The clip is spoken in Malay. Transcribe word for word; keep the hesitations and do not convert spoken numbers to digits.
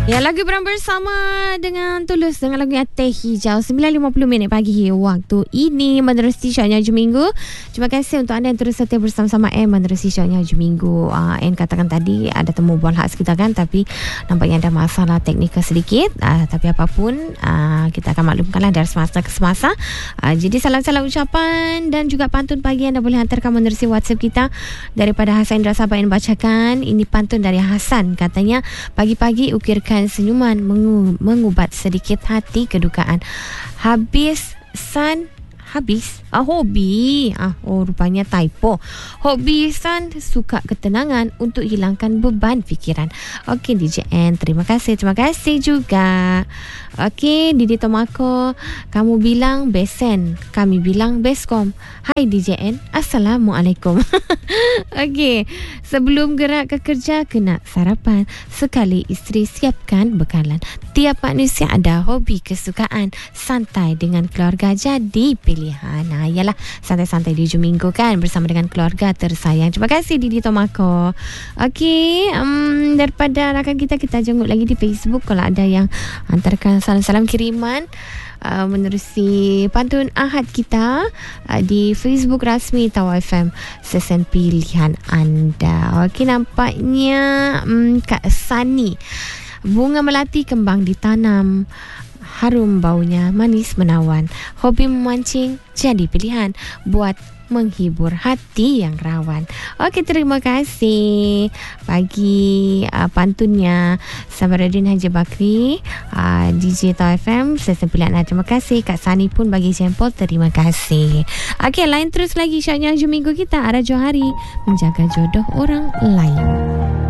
Ya, lagu Beram bersama dengan Tulus dengan lagu Teh Hijau. sembilan lima puluh minit pagi waktu ini menerusi Syoknya Hujung Minggu. Terima kasih untuk anda yang terus setia bersama-sama M menerusi Syoknya Hujung Minggu. uh, M katakan tadi ada temu bual hak sekitar kan, tapi nampaknya ada masalah teknikal sedikit. uh, Tapi apapun, uh, kita akan maklumkanlah dari semasa ke semasa. uh, Jadi salam-salam ucapan dan juga pantun pagi anda boleh hantarkan menerusi WhatsApp kita daripada Hasan Indra Sabah yang bacakan. Ini pantun dari Hasan, katanya pagi-pagi ukirkan senyuman mengu- mengubat sedikit hati kedukaan. Habis san habis ah, hobi ah, oh rupanya typo. Hobi san suka ketenangan untuk hilangkan beban fikiran. Okey D J N, terima kasih terima kasih juga. Okey Didi Tomako, kamu bilang besen, kami bilang beskom. Hai D J N, Assalamualaikum. Okey, sebelum gerak ke kerja kena sarapan, sekali isteri siapkan bekalan. Tiap manusia ada hobi kesukaan, santai dengan keluarga jadi pilihan. Nah, yalah, santai-santai di hujung minggu kan bersama dengan keluarga tersayang. Terima kasih Didi Tomako. Okey, um, daripada rakan kita, kita jenguk lagi di Facebook kalau ada yang hantarkan salam-salam kiriman uh, menerusi pantun Ahad kita uh, di Facebook rasmi Tawau F M, sesen pilihan anda. Okey, nampaknya um, Kak Sani, bunga melati kembang ditanam, harum baunya manis menawan. Hobi memancing jadi pilihan buat menghibur hati yang rawan. Okey, terima kasih bagi uh, pantunnya Samaruddin Haji Bakri, uh, D J Tawau F M, sesen pilihan anda. Terima kasih. Kak Sani pun bagi sampel, terima kasih. Okey, lain terus lagi Syoknya Hujung Minggu kita. Ara Johari, menjaga jodoh orang lain.